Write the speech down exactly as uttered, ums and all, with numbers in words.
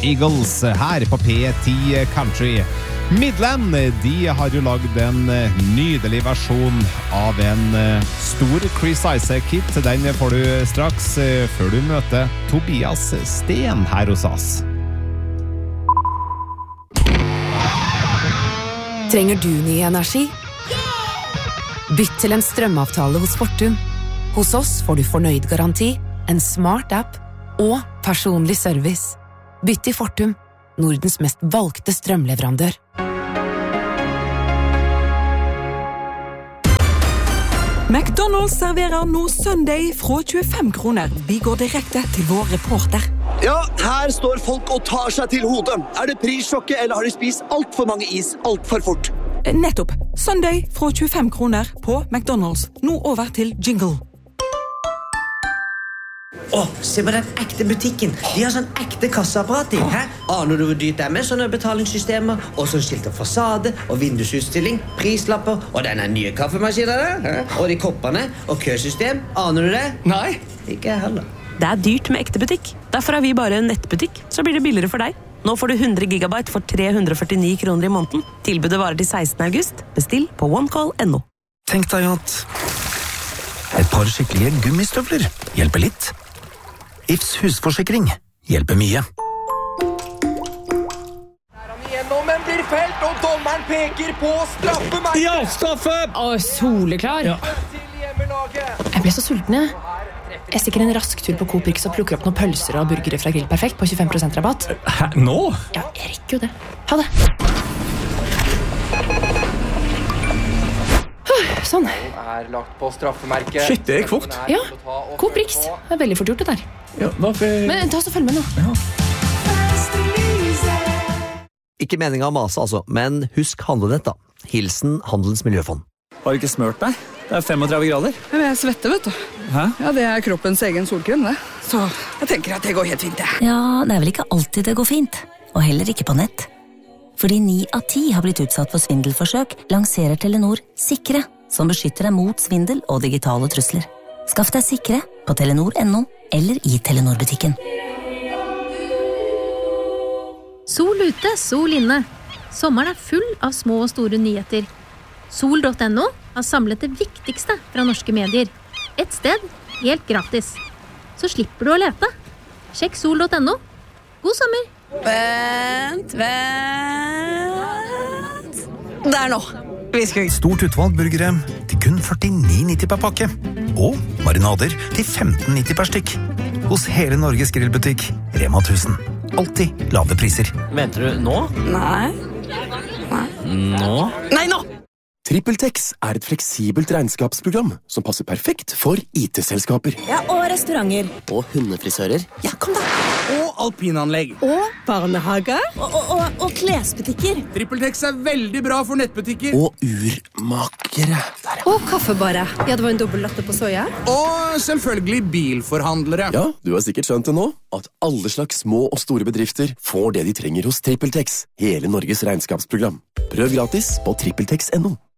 Eagles her på P ti Country. Midland, de har jo laget en nydelig versjon av en stor Chris Isaak-hit. Den får du straks før du møter Tobias Sten her hos oss. Trenger du ny energi? Bytt til en strømavtale hos Fortum. Hos oss får du fornøyd garanti, en smart app og personlig service. Bytt til Fortum, Nordens mest valgte strømleverandør. McDonald's serverer nå Sunday fra tjuefem kroner. Vi går direkte til vår reporter. Ja, her står folk og tar seg til hodet. Er det prissjokket, eller har de spist alt for mange is alt for fort? Nettopp. Sunday fra tjuefem kroner på McDonald's. Nå over til jingle. Åh, se på den ekte butikken. De har sånn ekte kasseapparat i. Hæ? Aner du hvor dyrt det er med sånne betalingssystemer? Og sånn skilt av fasade, og vindusutstilling, prislapper, og denne nye kaffemaskinen der. Hæ? Og de koppene, og køsystem. Aner du det? Nei. Ikke heller. Det er dyrt med ekte butikk. Derfor er vi bare en nettbutikk. Så blir det billigere for deg. Nå får du hundre gigabyte for tre hundre og førtini kroner i måneden. Tilbudet varer til sekstende august. Bestill på onecall punktum no. Tenk deg at et par skikkelige gummistøvler hjelper litt. Ifs husforsikring hjelper mye. Men blir felt, og dommeren peker på straffemerket. Ja, straffe! Å, soleklar. Ja. Jeg ble så sulten, jeg. Jeg stikker en rask tur på Coop Rix og plukker opp noen pølser og burgere fra Grill Perfekt på tjuefem prosent rabatt. Hæ, nå? Ja, jeg rekker jo det. Ha det. Sånn. Er lagt på straffemerket. Shit, det gikk fort. Ja, Coop Rix. Det er veldig fort gjort det der. Ja, hvorfor? Men ta så følg med nå. Ja. Ikke meningen å mase, altså, men husk handlenett, da. Hilsen Handelens Miljøfond. Har du ikke smørt deg? Det er femogtredve grader. Men jeg svetter, vet du. Hæ? Ja, det er kroppens egen solkrem, det. Så jeg tenker at det går helt fint, det. Ja, det er vel ikke alltid det går fint. Og heller ikke på nett. Fordi ni av ti har blitt utsatt for svindelforsøk, lanserer Telenor Sikre, som beskytter deg mot svindel og digitale trusler. Skaff deg Sikre på telenor punktum no eller i Telenor-butikken. Sol ute, sol inne. Sommeren er full av små og store nyheter. sol punktum no har samlet det viktigste fra norske medier. Et sted, helt gratis. Så slipper du å lete. Sjekk sol punktum no. God sommer! Vent, vent. Der nå. Stort utvalg burgere til kun førtini nitti per pakke. Og marinader til femten nitti per stykk. Hos hele Norges grillbutikk, Rema tusen. Alltid lave priser. Venter du nå? Nei. Nei. Nå? Nei, nå! TrippelTex er et fleksibelt regnskapsprogram som passer perfekt for I T-selskaper. Ja, og restauranter. Og hundefrisører. Ja, kom da! Og alpinanlegg. Og barnehage. Og, og, og, og klesbutikker. TrippelTex er veldig bra for nettbutikker. Og urmakere. Og kaffebare. Ja, det var en dobbelt latte på soja. Og selvfølgelig bilforhandlere. Ja, du har sikkert skjønt det nå, at alle slags små og store bedrifter får det de trenger hos TrippelTex. Hele Norges regnskapsprogram. Prøv gratis på trippeltex punktum no.